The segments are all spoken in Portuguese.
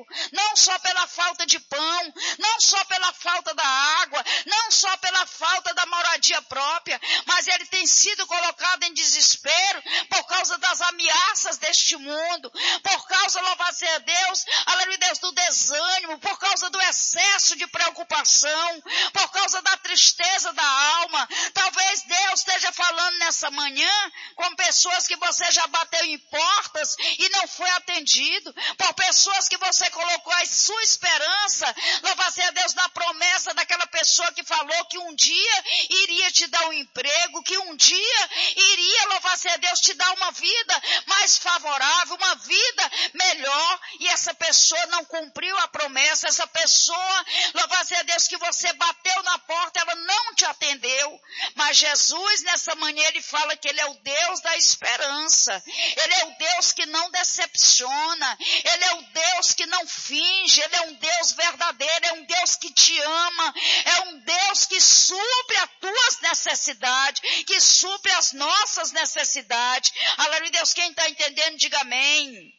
não só pela falta de pão, não só pela falta da água, não só pela falta da moradia própria, mas ele tem sido colocado em desespero por causa das ameaças deste mundo, por causa, louvado seja Deus, aleluia Deus, do desânimo, por causa do excesso de preocupação, por causa da tristeza da alma. Talvez Deus esteja falando nessa manhã com pessoas que você já bateu em portas e não foi atendido, por pessoas que você colocou a sua esperança, louvado seja Deus, na promessa daquela pessoa que falou que um dia iria te dar um emprego, que um dia iria, louvado seja Deus, te dar uma vida mais favorável, uma vida melhor, e essa pessoa não cumpriu a promessa, essa pessoa, louvado seja Deus, que você bateu na porta, ela não te atendeu, mas Jesus nessa manhã ele fala que ele é o Deus da esperança, ele é o Deus que não decepciona, ele é o Deus que não finge, ele é um Deus verdadeiro, é um Deus que te ama, é um Deus que supre as tuas necessidades, que supre as nossas necessidades. Aleluia, Deus, quem está entendendo, diga amém.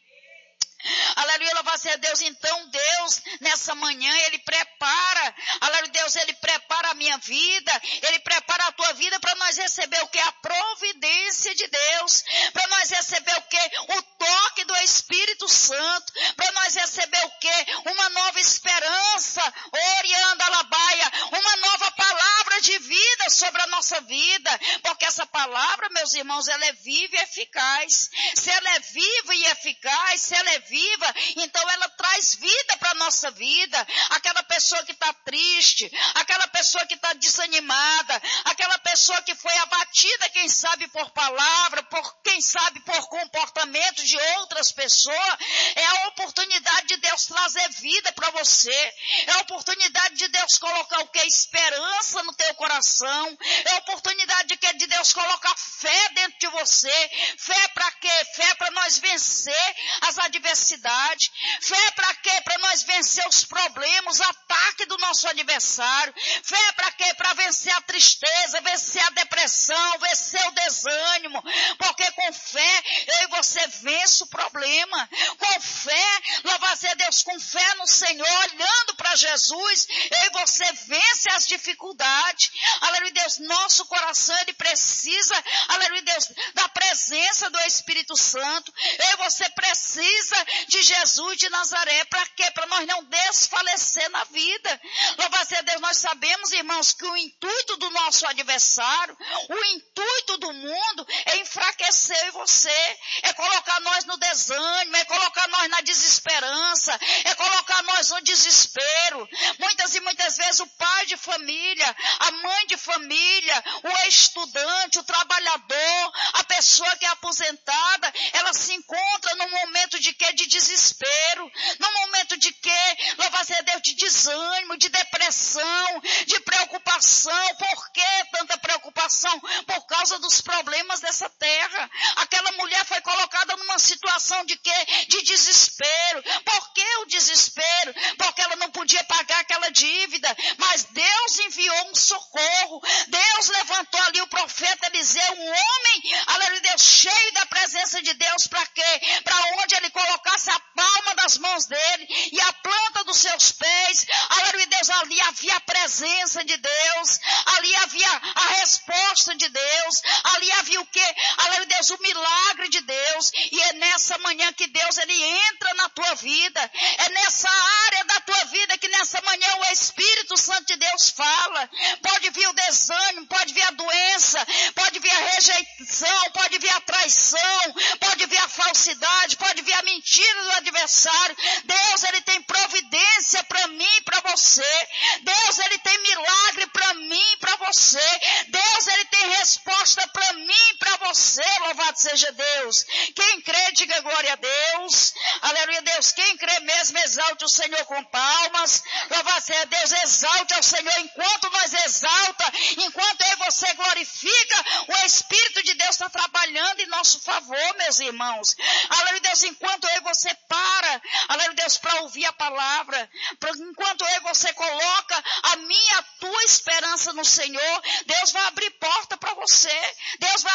Aleluia, louvado seja Deus. Então Deus nessa manhã ele prepara, aleluia Deus, ele prepara a minha vida, ele prepara a tua vida para nós receber o que? A providência de Deus, para nós receber o que? O toque do Espírito Santo, para nós receber o que? Uma nova esperança, orianda alabaia, uma nova palavra de vida sobre a nossa vida, porque essa palavra, meus irmãos, ela é viva e eficaz. Se ela é viva e eficaz, se ela é viva, então ela traz vida para a nossa vida. Aquela pessoa que está triste, aquela pessoa que está desanimada, aquela pessoa que foi abatida, quem sabe por palavra, quem sabe por comportamento de outras pessoas, é a oportunidade de Deus trazer vida para você, é a oportunidade de Deus colocar o que? Esperança no teu coração, é a oportunidade de Deus colocar fé dentro de você. Fé para quê? Fé para nós vencer as adversidades. Fé para quê? Para nós vencer os problemas, o ataque do nosso adversário. Fé para quê? Para vencer a tristeza, vencer a depressão, vencer o desânimo. Porque com fé, eu e você vence o problema. Com fé, louvado seja Deus, com fé no Senhor, olhando para Jesus, eu e você vence as dificuldades. Aleluia Deus, nosso coração ele precisa, aleluia Deus, da presença do Espírito Santo. Eu e você precisa de Jesus de Nazaré. Para quê? Para nós não desfalecer na vida. Louvado seja Deus, nós sabemos, irmãos, que o intuito do nosso adversário, o intuito do mundo é enfraquecer eu e você, é colocar nós no desânimo, é colocar nós na desesperança, é colocar nós no desespero. Muitas e muitas vezes o pai de família, a mãe de família, o estudante, o trabalhador, a pessoa que é aposentada, ela se encontra num momento de quê? De desespero, num momento de quê? Louvado seja Deus, de desânimo, de depressão, de preocupação. Por que tanta preocupação? Por causa dos problemas dessa terra. Aquela mulher foi colocada numa situação de quê? De desespero. Por que o desespero? Porque ela não podia pagar aquela dívida, mas Deus enviou um socorro. Deus levantou ali o profeta Eliseu, um homem, aleluia Deus, cheio da presença de Deus. Para quê? Para onde ele colocasse a palma das mãos dele e a planta dos seus pés, aleluia Deus, ali havia a presença de Deus, ali havia a resposta de Deus, ali havia o quê? Aleluia Deus, o milagre de Deus. E é nessa manhã que Deus ele entra na tua vida, é nessa área da tua vida que nessa manhã o Espírito Santo de Deus fala. Pode vir o desânimo, pode vir a doença, pode vir a rejeição, pode vir a traição, pode vir a falsidade, pode vir a mentira do adversário. Deus ele tem providência para mim e para você. Deus ele tem milagre para mim e para você. Deus ele tem resposta para mim e para você. Louvado seja Deus. Quem crê, diga glória a Deus. Aleluia Deus. Quem crê mesmo, exalte o Senhor com palmas. Louvado seja Deus, exalte ao Senhor. Enquanto nós exalta, enquanto eu e você glorifica, o Espírito de Deus está trabalhando em nosso favor, meus irmãos. Aleluia Deus, enquanto eu e você para, aleluia Deus, para ouvir a palavra, enquanto eu e você coloca a minha, a tua esperança no Senhor, Deus vai abrir porta para você. Deus vai abrir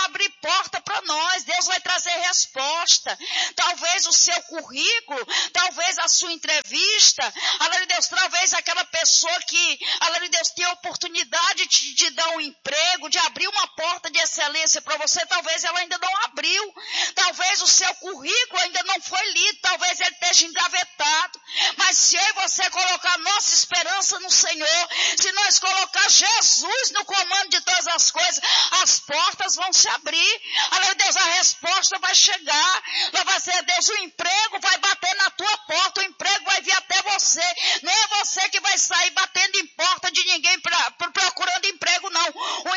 porta para nós, Deus vai trazer resposta. Talvez o seu currículo, talvez a sua entrevista, aleluia Deus, talvez aquela pessoa que, aleluia Deus, tem a oportunidade de te dar um emprego, de abrir uma porta de excelência para você, talvez ela ainda não abriu, talvez o seu currículo ainda não foi lido, talvez ele esteja engavetado, mas se eu e você colocar nossa esperança no Senhor, se nós colocar Jesus no comando de todas as coisas, as portas vão se abrir, aleluia Deus, a resposta vai chegar, vai ser Deus, o emprego vai bater na tua porta, o emprego vai vir até você, não é você que vai sair batendo em porta de ninguém procurando emprego, não, o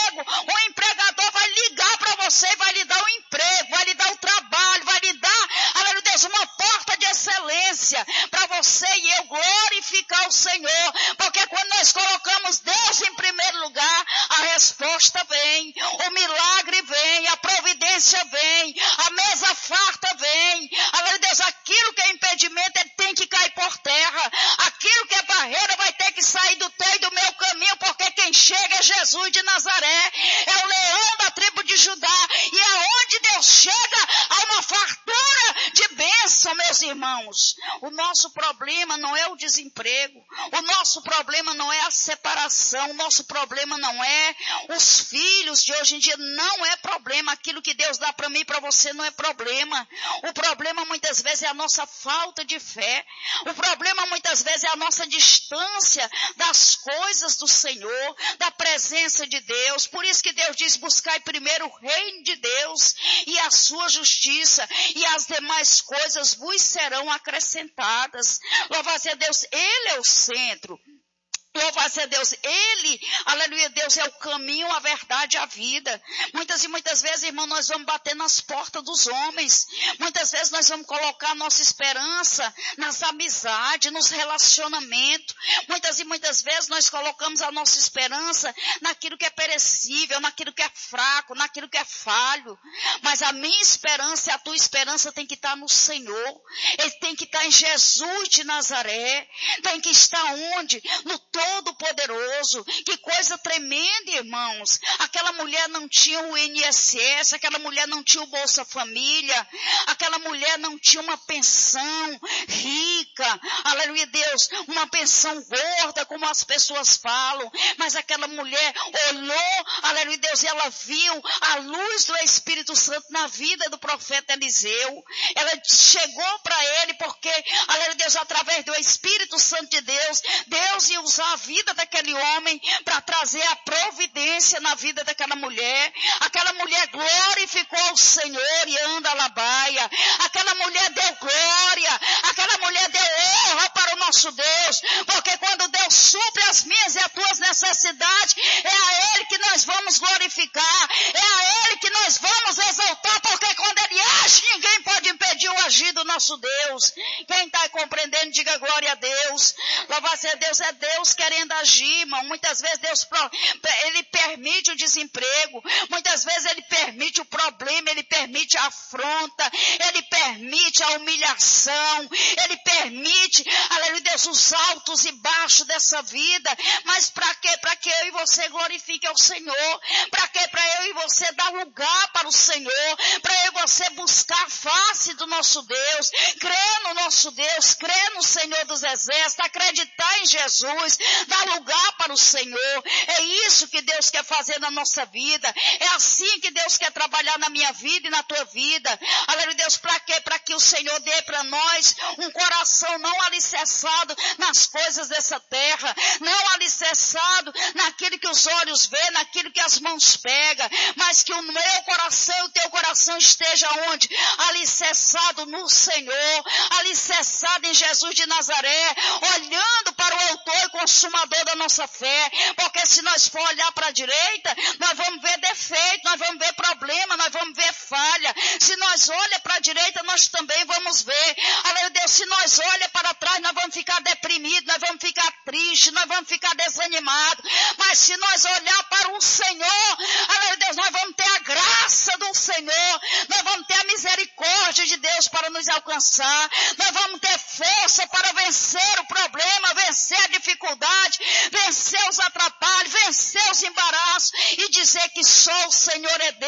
empregador vai ligar para você e vai lhe dar o emprego, vai lhe dar o trabalho, vai lhe dar, aleluia Deus, uma porta de excelência para você e eu glorificar o Senhor, porque quando nós colocamos Deus em primeiro lugar, a resposta vem, o milagre vem, a providência vem, a mesa farta vem, aleluia Deus, aquilo que é impedimento, ele tem que cair por terra, aquilo que é barreira vai ter que sair do teu e do meu caminho, porque quem chega é Jesus de Nazaré, é o leão da tribo de Judá, e aonde Deus chega, há uma fartura de bênção, meus irmãos. O nosso problema não é o desemprego, o nosso problema não é a separação, o nosso problema não é os filhos de hoje em dia, não é problema, aquilo que Deus dá para mim e para você não é problema, o problema muitas vezes é a nossa falta de fé, o problema muitas vezes é a nossa distância das coisas do Senhor, da presença de Deus. Por isso que Deus diz, buscai primeiro o reino de Deus e a sua justiça, e as demais coisas vos serão acrescentadas. Louvado seja Deus, Ele é o centro. Louvado seja Deus, Ele, aleluia, Deus é o caminho, a verdade, a vida. Muitas e muitas vezes, irmão, nós vamos bater nas portas dos homens. Muitas vezes nós vamos colocar nossa esperança nas amizades, nos relacionamentos. Muitas e muitas vezes nós colocamos a nossa esperança naquilo que é perecível, naquilo que é fraco, naquilo que é falho. Mas a minha esperança e a tua esperança tem que estar no Senhor. Ele tem que estar em Jesus de Nazaré. Tem que estar onde? No Todo-Poderoso. Que coisa tremenda, irmãos. Aquela mulher não tinha o INSS, aquela mulher não tinha o Bolsa Família, aquela mulher não tinha uma pensão rica, aleluia Deus, uma pensão gorda, como as pessoas falam, mas aquela mulher olhou, aleluia Deus, e ela viu a luz do Espírito Santo na vida do profeta Eliseu. Ela chegou para ele porque, aleluia Deus, através do Espírito Santo de Deus, Deus ia usar a vida daquele homem para trazer a providência na vida daquela mulher. Aquela mulher glorificou o Senhor e anda alabaia. Aquela mulher deu glória, aquela mulher deu honra para o nosso Deus, porque quando Deus supre as minhas e as tuas necessidades, é a Ele que nós vamos glorificar, é a Ele que nós vamos exaltar, porque quando Ele age, ninguém pode impedir o agir do nosso Deus. Quem está compreendendo, diga glória a Deus. Louvado seja Deus, é Deus querendo agir, irmão. Muitas vezes Deus, Ele permite o desemprego, muitas vezes Ele permite o problema, Ele permite a afronta, Ele permite a humilhação, Ele permite, aleluia Deus, os altos e baixos dessa vida. Mas para quê? Para que eu e você glorifique ao Senhor. Para quê? Para eu e você dar lugar para o Senhor, para eu e você buscar a face do nosso Deus, crer no nosso Deus, crer no Senhor dos Exércitos, acreditar em Jesus, dar lugar para o Senhor. É isso que Deus quer fazer na nossa vida, é assim que Deus quer trabalhar na minha vida e na tua vida. Aleluia Deus, para quê? Para que o Senhor dê para nós um coração não alicerçado nas coisas dessa terra, não alicerçado naquilo que os olhos vê, naquilo que as mãos pegam, mas que o meu coração e o teu coração esteja onde? Alicerçado no Senhor, alicerçado em Jesus de Nazaré, olhando para o autor e consumador da nossa fé, porque se nós for olhar para a direita, nós vamos ver defeito, nós vamos ver problema, nós vamos ver falha. Se nós olhamos para a direita, nós também vamos ver. Aleluia Deus, se nós olhamos para trás, nós vamos ficar deprimidos, nós vamos ficar tristes, nós vamos ficar desanimados. Mas se nós olhar para o Senhor, aleluia Deus, nós vamos ter a graça do Senhor, nós vamos ter a misericórdia de Deus para nos alcançar, nós vamos ter força para vencer o problema, vencer a dificuldade, vencer os atrapalhos, vencer os embaraços e dizer que só o Senhor é Deus e que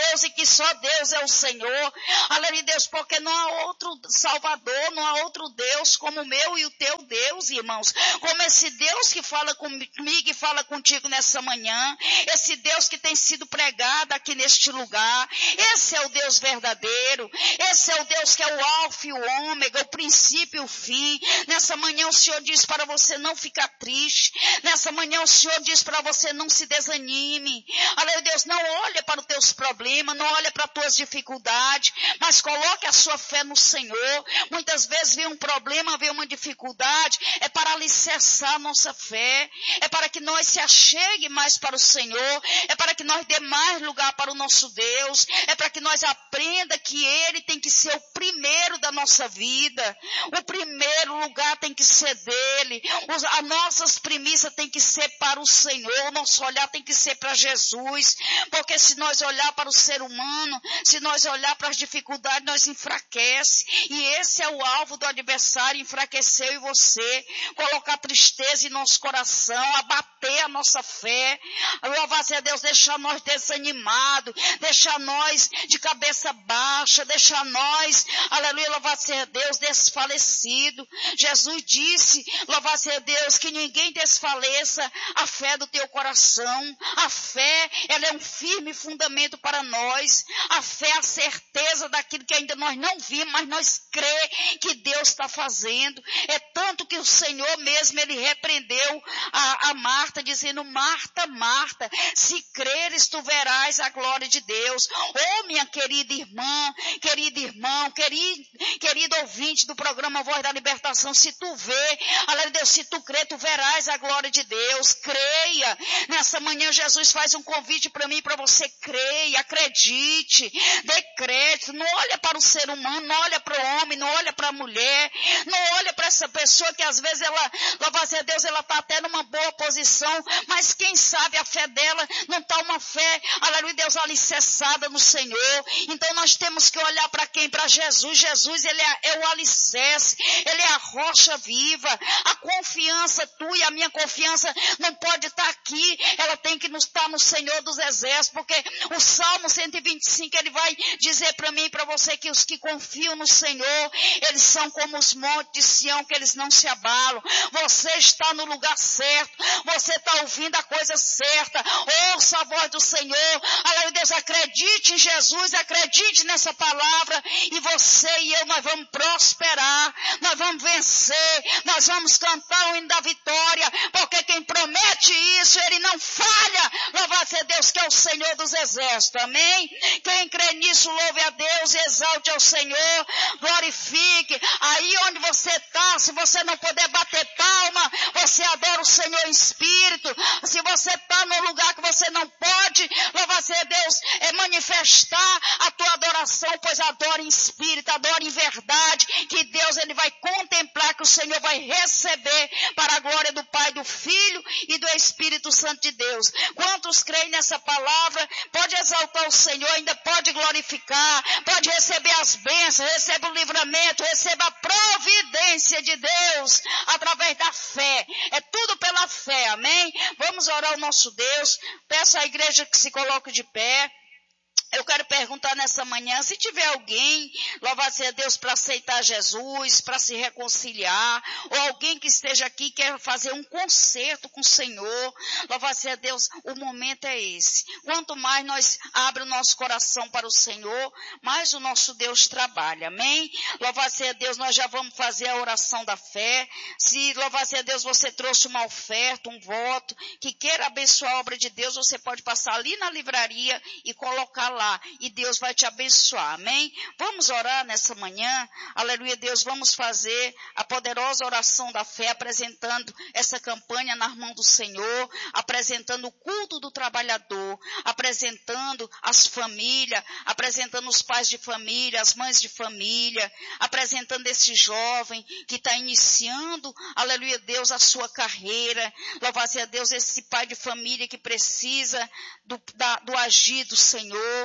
só Deus é o Senhor. Aleluia, Deus, porque não há outro Salvador, não há outro Deus como o meu e o teu Deus, irmãos. Como esse Deus que fala comigo e fala contigo nessa manhã. Esse Deus que tem sido pregado aqui neste lugar. Esse é o Deus verdadeiro. Esse é o Deus que é o alfa e o ômega, o princípio e o fim. Nessa manhã o Senhor diz para você não ficar triste. Nessa manhã o Senhor diz para você não se desanime. Aleluia, Deus, não olha para os teus problemas, não olha para as tuas dificuldades, mas coloque a sua fé no Senhor. Muitas vezes vem um problema, vem uma dificuldade, é para alicerçar a nossa fé, é para que nós se achegue mais para o Senhor, é para que nós dê mais lugar para o nosso Deus, é para que nós aprenda que Ele tem que ser o primeiro da nossa vida, o primeiro lugar tem que ser dele, as nossas primícias tem que ser para o Senhor, o nosso olhar tem que ser para Jesus, porque se nós olhar para o ser humano, se nós olhar para as dificuldades, nós enfraquece, e esse é o alvo do adversário, enfraquecer eu e você, colocar tristeza em nosso coração, abater a nossa fé, louvado seja Deus, deixar nós desanimados, deixar nós de cabeça baixa, deixar nós, aleluia, louvado seja Deus, desfalecido. Jesus disse, louvado seja Deus, que ninguém desfaleça a fé do teu coração. A fé, ela é um firme fundamento para nós. A fé é a certeza daquilo que ainda nós não vimos, mas nós crê que Deus está fazendo. É tanto que o Senhor mesmo, Ele repreendeu a Marta, dizendo, Marta, Marta, se creres tu verás a glória de Deus. Oh, minha querida irmã, querido irmão, querido ouvinte do programa Voz da Libertação, se tu vê, aleluia Deus, se tu crê, tu verás a glória de Deus. Creia. Nessa manhã Jesus faz um convite para mim e para você. Creia, acredite, dê crédito. Não olha para o ser humano, não olha para o homem, não olha para a mulher, não olha para essa pessoa que às vezes ela, louvado seja Deus, ela está até numa boa posição, mas quem sabe a fé dela não está uma fé, aleluia Deus, alicerçada no Senhor. Então nós temos que olhar para quem? Para Jesus. Jesus, Ele é o alicerce, Ele é a rocha viva. A confiança, tu e a minha confiança não pode estar aqui, ela tem que estar no Senhor dos Exércitos, porque o Salmo 125, ele vai dizer para mim e para você que os que confiam no Senhor, eles são como os montes de Sião, que eles não se abalam. Você está no lugar certo, você está ouvindo a coisa certa, ouça a voz do Senhor, aleluia Deus, acredite em Jesus, acredite nessa palavra, e você e eu, nós vamos prosperar, nós vamos vencer, nós vamos cantar o hino da vitória, porque quem promete isso, ele não falha. Louvado seja Deus, que é o Senhor dos Exércitos, amém? Quem crê nisso, louve a Deus e exalte ao Senhor, glorifique. Aí onde você está, se você não puder bater palma, você adora o Senhor em espírito. Se você está num lugar que você não pode, louvado seja Deus, manifestar a tua adoração, pois adora em espírito, adora em verdade, que Deus, Ele vai contemplar, que o Senhor vai receber para a glória do Pai, do Filho e do Espírito Santo de Deus. Quantos creem nessa palavra, pode exaltar o Senhor, ainda pode glorificar, pode receber as bênçãos, receba o livramento, receba a providência de Deus, através da fé. É tudo pela fé, amém? Vamos orar ao nosso Deus. Peço à igreja que se coloque de pé. Eu quero perguntar nessa manhã, se tiver alguém, louvado seja Deus, para aceitar Jesus, para se reconciliar, ou alguém que esteja aqui e quer fazer um concerto com o Senhor, louvado seja Deus, o momento é esse. Quanto mais nós abrimos o nosso coração para o Senhor, mais o nosso Deus trabalha, amém? Louvado seja Deus, nós já vamos fazer a oração da fé. Se, louvado seja Deus, você trouxe uma oferta, um voto, que queira abençoar a obra de Deus, você pode passar ali na livraria e colocar lá, e Deus vai te abençoar, amém? Vamos orar nessa manhã, aleluia Deus, vamos fazer a poderosa oração da fé, apresentando essa campanha nas mãos do Senhor, apresentando o culto do trabalhador, apresentando as famílias, apresentando os pais de família, as mães de família, apresentando esse jovem que está iniciando, aleluia Deus, a sua carreira, louvado seja Deus, esse pai de família que precisa do agir do Senhor,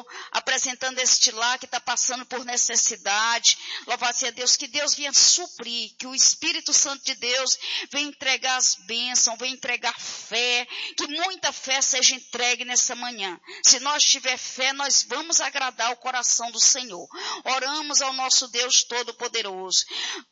Senhor, apresentando este lar que está passando por necessidade. Louvado seja Deus, que Deus venha suprir, que o Espírito Santo de Deus venha entregar as bênçãos, venha entregar fé, que muita fé seja entregue nessa manhã. Se nós tiver fé, nós vamos agradar o coração do Senhor. Oramos ao nosso Deus Todo-Poderoso.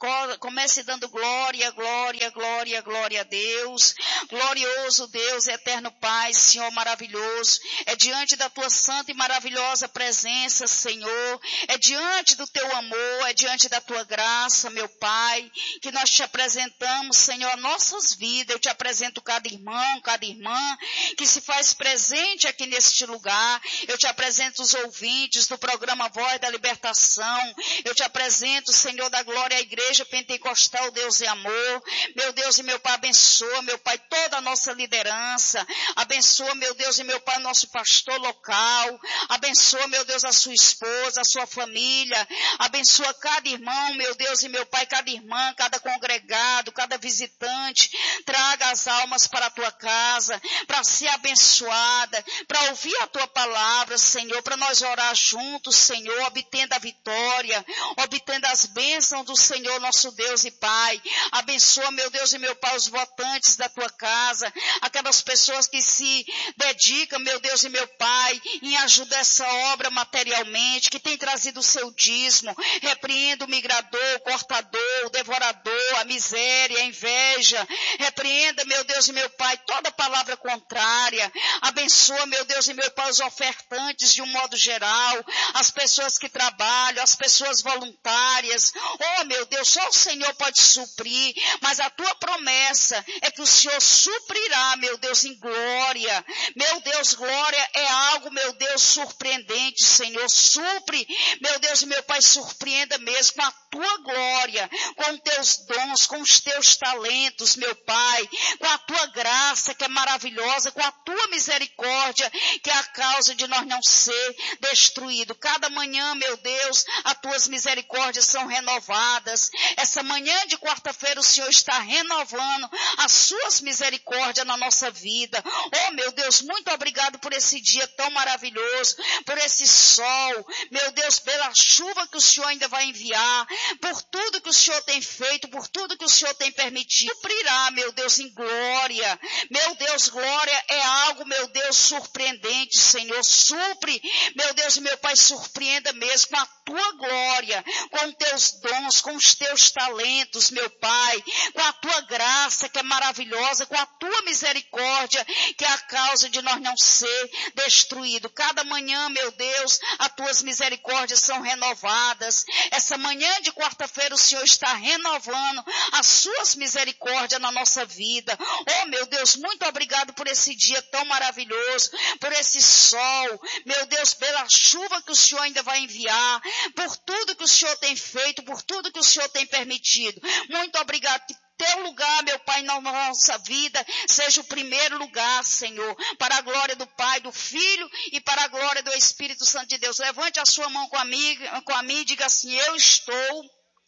Comece dando glória, glória, glória, glória a Deus. Glorioso Deus, eterno Pai, Senhor maravilhoso. É diante da tua santa e maravilhosa presença, Senhor. É diante do teu amor, é diante da tua graça, meu Pai, que nós te apresentamos, Senhor, nossas vidas. Eu te apresento cada irmão, cada irmã que se faz presente aqui neste lugar. Eu te apresento os ouvintes do programa Voz da Libertação. Eu te apresento, Senhor da glória, a Igreja Pentecostal Deus e Amor. Meu Deus e meu Pai, abençoa, meu Pai, toda a nossa liderança. Abençoa, meu Deus e meu Pai, nosso pastor local. Abençoa, meu Deus, a sua esposa, a sua família. Abençoa cada irmão, meu Deus e meu Pai, cada irmã, cada congregado, cada visitante. Traga as almas para a tua casa, para ser abençoada, para ouvir a tua palavra, Senhor, para nós orar juntos, Senhor, obtendo a vitória, obtendo as bênçãos do Senhor, nosso Deus e Pai. Abençoa, meu Deus e meu Pai, os votantes da tua casa, aquelas pessoas que se dedicam, meu Deus e meu Pai, em ajudar essa obra materialmente, que tem trazido o seu dízimo. Repreenda o migrador, o cortador, o devorador, a miséria, a inveja. Repreenda, meu Deus e meu Pai, toda palavra contrária. Abençoa, meu Deus e meu Pai, os ofertantes de um modo geral, as pessoas que trabalham, as pessoas voluntárias. Oh, meu Deus, só o Senhor pode suprir, mas a tua promessa é que o Senhor suprirá, meu Deus, em glória. Meu Deus, glória é algo, meu Deus, surpreendente, Senhor. Supre, meu Deus e meu Pai, surpreenda mesmo com a tua glória, com os teus dons, com os teus talentos, meu Pai, com a tua graça que é maravilhosa, com a tua misericórdia, que é a causa de nós não ser destruídos. Cada manhã, meu Deus, as tuas misericórdias são renovadas. Essa manhã de quarta-feira o Senhor está renovando as suas misericórdias na nossa vida. Oh, meu Deus, muito obrigado por esse dia tão maravilhoso, por esse sol, meu Deus, pela chuva que o Senhor ainda vai enviar, por tudo que o Senhor tem feito, por tudo que o Senhor tem permitido. Suprirá, meu Deus, em glória. Meu Deus, glória é algo, meu Deus, surpreendente, Senhor. Supre, meu Deus e meu Pai, surpreenda mesmo com a tua glória, com os teus dons, com os teus talentos, meu Pai, com a tua graça que é maravilhosa, com a tua misericórdia, que é a causa de nós não ser destruídos. Cada manhã, meu Deus, as tuas misericórdias são renovadas. Essa manhã de quarta-feira o Senhor está renovando as suas misericórdias na nossa vida. Oh, meu Deus, muito obrigado por esse dia tão maravilhoso, por esse sol, meu Deus, pela chuva que o Senhor ainda vai enviar, por tudo que o Senhor tem feito, por tudo que o Senhor tem permitido. Muito obrigado. Teu lugar, meu Pai, na nossa vida, seja o primeiro lugar, Senhor, para a glória do Pai, do Filho e para a glória do Espírito Santo de Deus. Levante a sua mão com a mim e diga assim: eu estou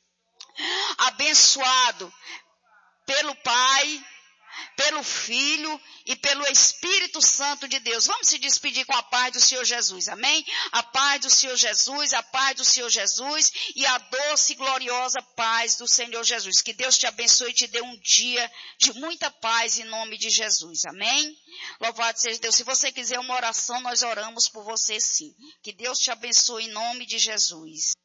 abençoado pelo Pai, pelo Filho e pelo Espírito Santo de Deus. Vamos se despedir com a paz do Senhor Jesus, amém? A paz do Senhor Jesus, a paz do Senhor Jesus e a doce e gloriosa paz do Senhor Jesus. Que Deus te abençoe e te dê um dia de muita paz em nome de Jesus, amém? Louvado seja Deus. Se você quiser uma oração, nós oramos por você sim. Que Deus te abençoe em nome de Jesus.